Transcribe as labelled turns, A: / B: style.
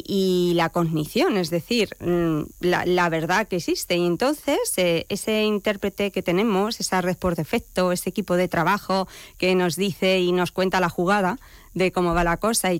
A: y la cognición, es decir, la verdad que existe. Y entonces ese intérprete que tenemos, esa red por defecto, ese equipo de trabajo que nos dice y nos cuenta la jugada de cómo va la cosa y